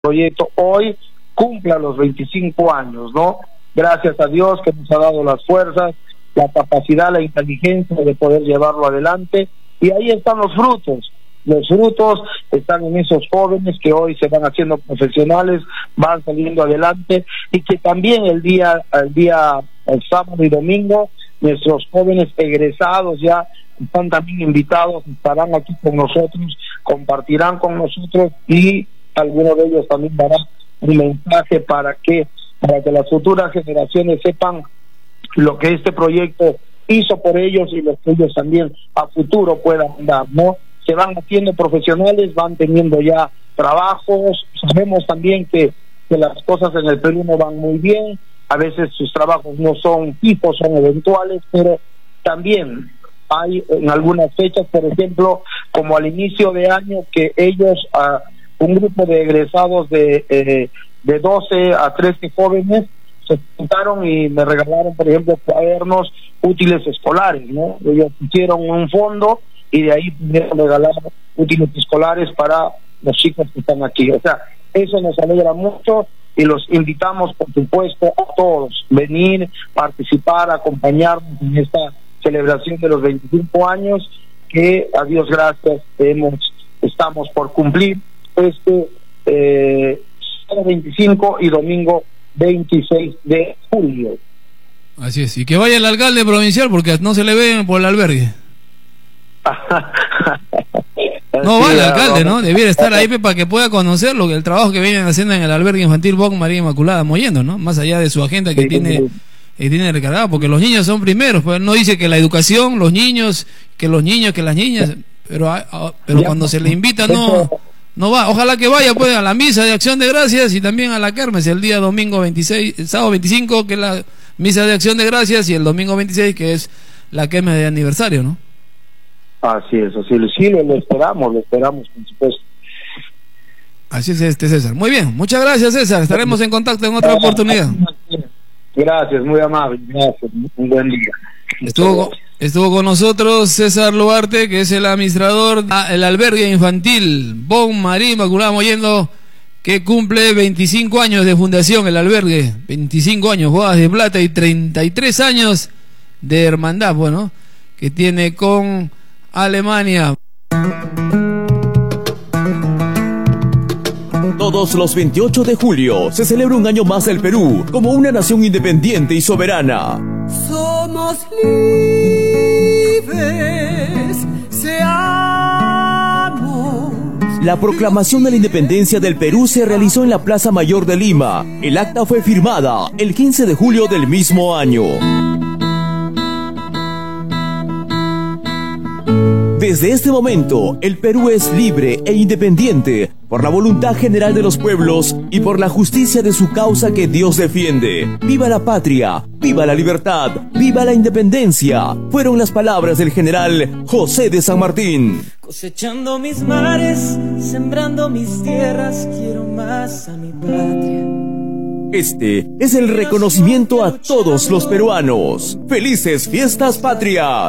proyecto hoy cumpla los 25 años, ¿no? Gracias a Dios que nos ha dado las fuerzas, la capacidad, la inteligencia de poder llevarlo adelante, y ahí están los frutos. Los frutos están en esos jóvenes que hoy se van haciendo profesionales, van saliendo adelante, y que también el sábado y domingo, nuestros jóvenes egresados ya están también invitados, estarán aquí con nosotros, compartirán con nosotros, y algunos de ellos también darán un mensaje para que las futuras generaciones sepan lo que este proyecto hizo por ellos y lo que ellos también a futuro puedan dar, ¿no? Se van haciendo profesionales, van teniendo ya trabajos. Sabemos también que las cosas en el Perú no van muy bien, a veces sus trabajos no son fijos, son eventuales, pero también hay en algunas fechas, por ejemplo, como al inicio de año, que ellos, un grupo de egresados de 12 a 13 jóvenes, se juntaron y me regalaron, por ejemplo, cuadernos útiles escolares, ¿no? Ellos hicieron un fondo y de ahí pudieron regalar útiles escolares para los chicos que están aquí. O sea, eso nos alegra mucho y los invitamos, por supuesto, a todos, venir, participar, acompañarnos en esta celebración de los 25 años que, a Dios gracias, estamos por cumplir sábado 25 y domingo 26 de julio. Así es, y que vaya el alcalde provincial porque no se le ve por el albergue. No va el alcalde, ¿no? Debiera estar ahí para que pueda conocer el trabajo que vienen haciendo en el albergue infantil Bon María Inmaculada Mollendo, ¿no? Más allá de su agenda que tiene recargada, porque los niños son primeros, pues no dice que la educación, los niños, que las niñas, pero cuando se le invita no va. Ojalá que vaya pues a la misa de Acción de Gracias y también a la kermes el día domingo 26, el sábado 25 que es la misa de Acción de Gracias y el domingo 26 que es la kermes de aniversario, ¿no? Así es, sí, lo esperamos, por supuesto. Así es, César. Muy bien, muchas gracias, César. Estaremos en contacto en otra oportunidad. Gracias, muy amable, gracias, un buen día. Estuvo con nosotros César Luarte, que es el administrador del albergue infantil Bon María Inmaculada Mollendo, que cumple 25 años de fundación el albergue, 25 años, bodas de plata y 33 años de hermandad, bueno, que tiene con Alemania. Todos los 28 de julio se celebra un año más el Perú como una nación independiente y soberana. Somos libres, seamos. La proclamación de la independencia del Perú se realizó en la Plaza Mayor de Lima. El acta fue firmada el 15 de julio del mismo año. Desde este momento, el Perú es libre e independiente por la voluntad general de los pueblos y por la justicia de su causa que Dios defiende. ¡Viva la patria! ¡Viva la libertad! ¡Viva la independencia! Fueron las palabras del general José de San Martín. Cosechando mis mares, sembrando mis tierras, quiero más a mi patria. Este es el reconocimiento a todos los peruanos. ¡Felices Fiestas Patrias!